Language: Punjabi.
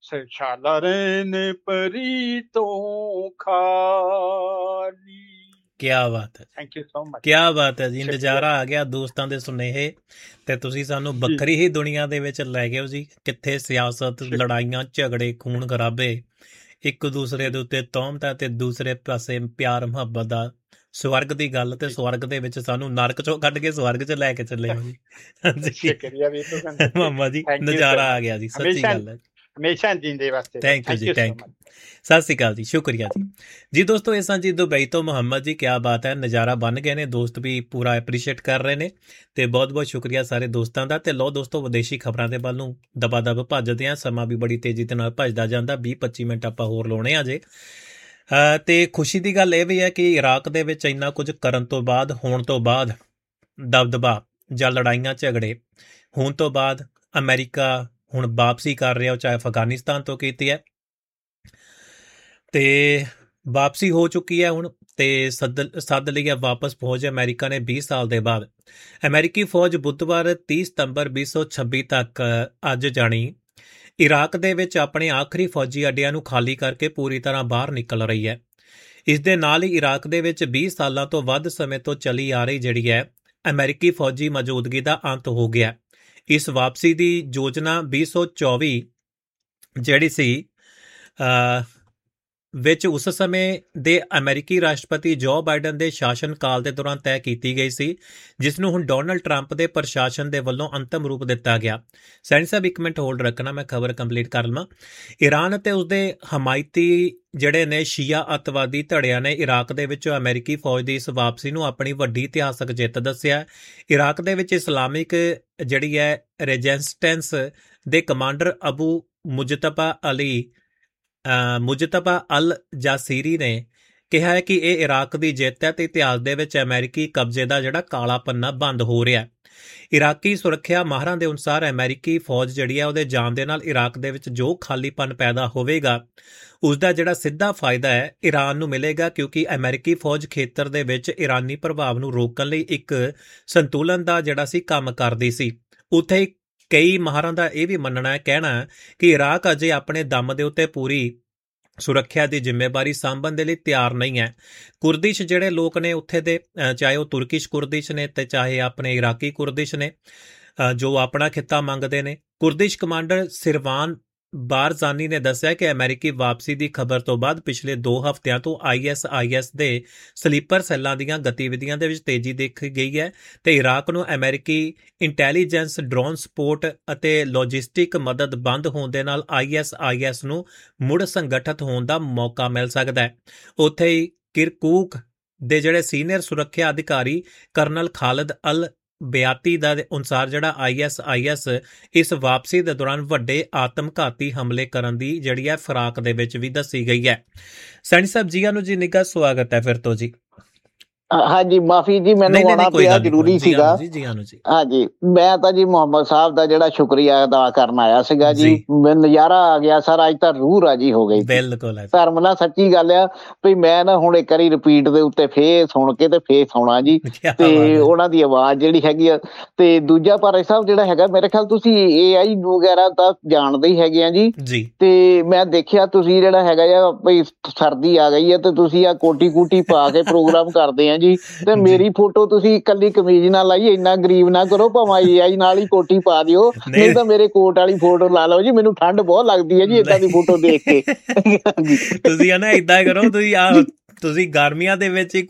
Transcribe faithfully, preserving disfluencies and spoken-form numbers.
ਛਾਲਰਨ ਪਰੀ ਤੋਂ ਖਾਲੀ। ਕਿਆ ਬਾਤ ਹੈ, ਥੈਂਕ ਯੂ ਸੋ ਮਚ। ਕਿਆ ਬਾਤ ਹੈ ਜੀ, ਨਜ਼ਾਰਾ ਆ ਗਿਆ ਦੋਸਤਾਂ ਦੇ ਸੁਨੇਹੇ ਤੇ ਤੁਸੀਂ ਸਾਨੂੰ ਵੱਖਰੀ ਹੀ ਦੁਨੀਆ ਦੇ ਵਿੱਚ ਲੈ ਗਏ ਹੋ ਜੀ। ਕਿੱਥੇ ਸਿਆਸਤ, ਲੜਾਈਆਂ ਝਗੜੇ, ਖੂਨ ਖਰਾਬੇ, ਇੱਕ ਦੂਸਰੇ ਦੇ ਉੱਤੇ ਤੌਹਮਤਾਂ ਤੇ ਦੂਸਰੇ ਪਾਸੇ ਪਿਆਰ ਮੁਹੱਬਤ ਦਾ ਸਵਰਗ ਦੀ ਗੱਲ, ਤੇ ਸਵਰਗ ਦੇ ਵਿੱਚ ਸਾਨੂੰ ਨਰਕ ਚੋਂ ਕੱਢ ਕੇ ਸਵਰਗ ਚ ਲੈ ਕੇ ਚੱਲੇ ਹੋ ਜੀ। ਸ਼ੁਕਰੀਆ ਵੀ ਮਾਮਾ ਜੀ, ਨਜ਼ਾਰਾ ਆ ਗਿਆ ਜੀ, ਸੱਚੀ ਗੱਲ ਹੈ। ਹਮੇਸ਼ਾ ਜਿੰਦੇ ਵਾਸਤੇ ਥੈਂਕ ਯੂ ਜੀ, ਥੈਂਕ ਯੂ, ਸਤਿ ਸ਼੍ਰੀ ਅਕਾਲ ਜੀ, ਸ਼ੁਕਰੀਆ ਜੀ। ਜੀ ਦੋਸਤੋ, ਇਹ ਸਾਂ ਜੀ ਦੁਬਈ ਤੋਂ ਮੁਹੰਮਦ ਜੀ, ਕਿਆ ਬਾਤ ਹੈ, ਨਜ਼ਾਰਾ ਬਣ ਗਏ ਨੇ, ਦੋਸਤ ਵੀ ਪੂਰਾ ਐਪਰੀਸ਼ੀਏਟ ਕਰ ਰਹੇ ਨੇ ਤੇ ਬਹੁਤ ਬਹੁਤ ਸ਼ੁਕਰੀਆ ਸਾਰੇ ਦੋਸਤਾਂ ਦਾ। ਤੇ ਲਓ ਦੋਸਤੋ, ਵਿਦੇਸ਼ੀ ਖਬਰਾਂ ਦੇ ਵੱਲ ਨੂੰ ਦਬਾ ਦਬ ਭੱਜਦੇ ਹਾਂ, ਸਮਾਂ ਵੀ ਬੜੀ ਤੇਜ਼ੀ ਦੇ ਨਾਲ ਭੱਜਦਾ ਜਾਂਦਾ, ਵੀਹ ਪੱਚੀ ਮਿੰਟ ਆਪਾਂ ਹੋਰ ਲਾਉਣੇ ਆ ਜੇ। ਤੇ ਖੁਸ਼ੀ ਦੀ ਗੱਲ ਇਹ ਵੀ ਹੈ ਕਿ ਇਰਾਕ ਦੇ ਵਿੱਚ ਇੰਨਾ ਕੁਝ ਕਰਨ ਤੋਂ ਬਾਅਦ, ਹੋਣ ਤੋਂ ਬਾਅਦ, ਦਬਦਬਾ ਜਾਂ ਲੜਾਈਆਂ ਝਗੜੇ ਹੋਣ ਤੋਂ ਬਾਅਦ ਅਮਰੀਕਾ ਹੁਣ ਵਾਪਸੀ ਕਰ ਰਿਹਾ, ਚਾਹੇ ਅਫਗਾਨਿਸਤਾਨ ਤੋਂ ਕੀਤੀ ਹੈ ਤੇ ਵਾਪਸੀ ਹੋ ਚੁੱਕੀ ਹੈ ਹੁਣ, ਤੇ ਸੱਦ ਸੱਦ ਲਈ ਹੈ ਵਾਪਸ ਫੌਜ ਅਮਰੀਕਾ ਨੇ ਵੀਹ ਸਾਲ ਦੇ ਬਾਅਦ। ਅਮਰੀਕੀ ਫੌਜ ਬੁੱਧਵਾਰ ਤੀਹ ਸਤੰਬਰ ਵੀਹ ਸੌ ਛੱਬੀ ਤੱਕ ਅੱਜ ਜਾਣੀ ਇਰਾਕ ਦੇ ਵਿੱਚ ਆਪਣੇ ਆਖਰੀ ਫੌਜੀ ਅੱਡਿਆਂ ਨੂੰ ਖਾਲੀ ਕਰਕੇ ਪੂਰੀ ਤਰ੍ਹਾਂ ਬਾਹਰ ਨਿਕਲ ਰਹੀ ਹੈ। ਇਸ ਦੇ ਨਾਲ ਹੀ ਇਰਾਕ ਦੇ ਵਿੱਚ ਵੀਹ ਸਾਲਾਂ ਤੋਂ ਵੱਧ ਸਮੇਂ ਤੋਂ ਚੱਲੀ ਆ ਰਹੀ ਜਿਹੜੀ ਹੈ ਅਮਰੀਕੀ ਫੌਜੀ ਮੌਜੂਦਗੀ ਦਾ ਅੰਤ ਹੋ ਗਿਆ। ਇਸ ਵਾਪਸੀ ਦੀ ਯੋਜਨਾ ਵੀਹ ਸੌ ਚੌਵੀ ਜਿਹੜੀ ਸੀ ਵਿੱਚ ਉਸ ਸਮੇਂ ਦੇ ਅਮਰੀਕੀ ਰਾਸ਼ਟਰਪਤੀ ਜੋ ਬਾਈਡਨ ਦੇ ਸ਼ਾਸਨ ਕਾਲ ਦੇ ਦੌਰਾਨ ਤੈਅ ਕੀਤੀ ਗਈ ਸੀ, ਜਿਸ ਨੂੰ ਹੁਣ ਡੋਨਲਡ ਟਰੰਪ ਦੇ ਪ੍ਰਸ਼ਾਸਨ ਦੇ ਵੱਲੋਂ ਅੰਤਮ ਰੂਪ ਦਿੱਤਾ ਗਿਆ। ਸੈਣੀ ਸਾਹਿਬ ਇੱਕ ਮਿੰਟ ਹੋਲਡ ਰੱਖਣਾ, ਮੈਂ ਖਬਰ ਕੰਪਲੀਟ ਕਰ ਲਵਾਂ। ਈਰਾਨ ਅਤੇ ਉਸਦੇ ਹਮਾਇਤੀ ਜਿਹੜੇ ਨੇ ਸ਼ੀਆ ਅੱਤਵਾਦੀ ਧੜਿਆਂ ਨੇ ਇਰਾਕ ਦੇ ਵਿੱਚ ਅਮਰੀਕੀ ਫੌਜ ਦੀ ਇਸ ਵਾਪਸੀ ਨੂੰ ਆਪਣੀ ਵੱਡੀ ਇਤਿਹਾਸਕ ਜਿੱਤ ਦੱਸਿਆ। ਇਰਾਕ ਦੇ ਵਿੱਚ ਇਸਲਾਮਿਕ ਜਿਹੜੀ ਹੈ ਰੈਜਿਸਟੈਂਸ ਦੇ ਕਮਾਂਡਰ ਅਬੂ ਮੁਜਤਬਾ ਅਲੀ ਮੁਜਤਬਾ ਅਲ ਜਾਸੀਰੀ ਨੇ ਕਿਹਾ ਹੈ ਕਿ ਇਹ ਇਰਾਕ ਦੀ ਜਿੱਤ ਹੈ ਤੇ ਇਤਿਹਾਸ ਦੇ ਵਿੱਚ ਅਮਰੀਕੀ ਕਬਜ਼ੇ ਦਾ ਜਿਹੜਾ ਕਾਲਾ ਪੰਨਾ ਬੰਦ ਹੋ ਰਿਹਾ। ਇਰਾਕੀ ਸੁਰੱਖਿਆ ਮਾਹਰਾਂ ਦੇ ਅਨੁਸਾਰ ਅਮਰੀਕੀ ਫੌਜ ਜਿਹੜੀ ਹੈ ਉਹਦੇ ਜਾਣ ਦੇ ਨਾਲ ਇਰਾਕ ਦੇ ਵਿੱਚ ਜੋ ਖਾਲੀਪਨ ਪੈਦਾ ਹੋਵੇਗਾ ਉਸ ਦਾ ਜਿਹੜਾ ਸਿੱਧਾ ਫਾਇਦਾ ਹੈ ਈਰਾਨ ਨੂੰ ਮਿਲੇਗਾ, ਕਿਉਂਕਿ ਅਮਰੀਕੀ ਫੌਜ ਖੇਤਰ ਦੇ ਵਿੱਚ ਇਰਾਨੀ ਪ੍ਰਭਾਵ ਨੂੰ ਰੋਕਣ ਲਈ ਇੱਕ ਸੰਤੁਲਨ ਦਾ ਜਿਹੜਾ ਸੀ ਕੰਮ ਕਰਦੀ ਸੀ। ਉੱਥੇ ਕਈ ਮਾਹਰਾਂ ਦਾ ਇਹ ਵੀ ਮੰਨਣਾ ਹੈ, ਕਹਿਣਾ ਹੈ ਕਿ ਇਰਾਕ ਅਜੇ ਆਪਣੇ ਦਮ ਦੇ ਉੱਤੇ ਪੂਰੀ ਸੁਰੱਖਿਆ ਦੀ ਜ਼ਿੰਮੇਵਾਰੀ ਸਾਂਭਣ ਦੇ ਲਈ ਤਿਆਰ ਨਹੀਂ ਹੈ। ਕੁਰਦਿਸ਼ ਜਿਹੜੇ ਲੋਕ ਨੇ ਉੱਥੇ ਦੇ, ਚਾਹੇ ਉਹ ਤੁਰਕਿਸ਼ ਕੁਰਦਿਸ਼ ਨੇ ਤੇ ਚਾਹੇ ਆਪਣੇ ਇਰਾਕੀ ਕੁਰਦਿਸ਼ ਨੇ, ਜੋ ਆਪਣਾ ਖਿੱਤਾ ਮੰਗਦੇ ਨੇ। ਕੁਰਦਿਸ਼ ਕਮਾਂਡਰ ਸਿਰਵਾਨ ਬਾਰਜ਼ਾਨੀ ਨੇ ਦੱਸਿਆ ਕਿ ਅਮਰੀਕੀ ਵਾਪਸੀ ਦੀ ਖਬਰ ਤੋਂ ਬਾਅਦ ਪਿਛਲੇ ਦੋ ਹਫ਼ਤਿਆਂ ਤੋਂ ਆਈ ਐਸ ਆਈ ਐਸ ਦੇ ਸਲੀਪਰ ਸੈੱਲਾਂ ਦੀਆਂ ਗਤੀਵਿਧੀਆਂ ਦੇ ਵਿੱਚ ਤੇਜ਼ੀ ਦੇਖੀ ਗਈ ਹੈ ਤੇ ਇਰਾਕ ਨੂੰ ਅਮਰੀਕੀ ਇੰਟੈਲੀਜੈਂਸ, ਡਰੋਨ ਸਪੋਰਟ ਅਤੇ ਲੌਜਿਸਟਿਕ ਮਦਦ ਬੰਦ ਹੋਣ ਦੇ ਨਾਲ ਆਈ ਐਸ ਆਈ ਐਸ ਨੂੰ ਮੁੜ ਸੰਗਠਿਤ ਹੋਣ ਦਾ ਮੌਕਾ ਮਿਲ ਸਕਦਾ ਹੈ। ਉੱਥੇ ਹੀ ਕਿਰਕੂਕ ਦੇ ਜਿਹੜੇ ਸੀਨੀਅਰ ਸੁਰੱਖਿਆ ਅਧਿਕਾਰੀ ਕਰਨਲ ਖਾਲਿਦ ਅਲ ਬਿਆਤੀ ਦਾ ਅਨੁਸਾਰ ਜਿਹੜਾ ਆਈ ਐਸ ਆਈ ਐਸ ਇਸ ਵਾਪਸੀ ਦੇ ਦੌਰਾਨ ਵੱਡੇ ਆਤਮਘਾਤੀ ਹਮਲੇ ਕਰਨ ਦੀ ਜਿਹੜੀ ਹੈ ਫਿਰਾਕ ਦੇ ਵਿੱਚ ਵੀ ਦੱਸੀ ਗਈ ਹੈ। ਸੈਣੀ ਸਾਹਿਬ ਜੀਆਂ ਨੂੰ ਜੀ ਨਿੱਘਾ ਸਵਾਗਤ ਹੈ ਫਿਰ ਤੋਂ ਜੀ। ਹਾਂਜੀ, ਮਾਫੀ ਜੀ, ਮੈਨੂੰ ਆਉਣਾ ਪਿਆ, ਜ਼ਰੂਰੀ ਸੀਗਾ। ਹਾਂਜੀ, ਮੈਂ ਤਾਂ ਜੀ ਮੁਹੰਮਦ ਸਾਹਿਬ ਦਾ ਜਿਹੜਾ ਸ਼ੁਕਰੀਆ ਅਦਾ ਕਰਨ ਆਇਆ ਸੀਗਾ ਜੀ। ਨਜ਼ਾਰਾ ਆ ਗਿਆ ਸਰ, ਅੱਜ ਤਾਂ ਰੂਹ ਰਾਜੀ ਹੋ ਗਈ। ਬਿਲਕੁਲ ਧਰਮ ਨਾਲ ਸੱਚੀ ਗੱਲ ਆ ਵੀ ਮੈਂ ਨਾ ਹੁਣ ਇੱਕ ਵਾਰੀ ਰਿਪੀਟ ਦੇ ਉੱਤੇ ਫੇਰ ਸੁਣ ਕੇ ਤੇ ਫੇਰ ਸੌਣਾ ਜੀ, ਤੇ ਉਹਨਾਂ ਦੀ ਆਵਾਜ਼ ਜਿਹੜੀ ਹੈਗੀ ਆ। ਤੇ ਦੂਜਾ ਭਾਰਤ ਸਾਹਿਬ ਜਿਹੜਾ ਹੈਗਾ, ਮੇਰੇ ਖਿਆਲ ਤੁਸੀਂ ਏ ਆਈ ਵਗੈਰਾ ਤਾਂ ਜਾਣਦੇ ਹੀ ਹੈਗੇ ਆ ਜੀ। ਤੇ ਮੈਂ ਦੇਖਿਆ ਤੁਸੀਂ ਜਿਹੜਾ ਹੈਗਾ ਆ ਬਈ ਸਰਦੀ ਆ ਗਈ ਹੈ ਤੇ ਤੁਸੀਂ ਆ ਕੋਟੀ ਕੂਟੀ ਪਾ ਕੇ ਪ੍ਰੋਗਰਾਮ ਕਰਦੇ ਆ ਜੀ, ਤੇ ਮੇਰੀ ਫੋਟੋ ਤੁਸੀਂ ਇਕੱਲੀ ਕਮੀਜ਼ ਨਾਲ ਲਾਈ, ਇੰਨਾ ਗਰੀਬ ਨਾ ਕਰੋ, ਭਾਵੇਂ ਏ ਆਈ ਨਾਲ ਹੀ ਕੋਟੀ ਪਾ ਦਿਓ, ਨਹੀਂ ਤਾਂ ਮੇਰੇ ਕੋਟ ਵਾਲੀ ਫੋਟੋ ਲਾ ਲਓ ਜੀ। ਮੈਨੂੰ ਠੰਡ ਬਹੁਤ ਲੱਗਦੀ ਹੈ ਜੀ ਏਦਾਂ ਦੀ ਫੋਟੋ ਦੇਖ ਕੇ। ਤੁਸੀਂ ਨਾ ਏਦਾਂ ਕਰੋ, ਤੁਸੀਂ ਆ ਤੁਸੀਂ ਗਰਮੀਆਂ ਦੇ ਵਿੱਚ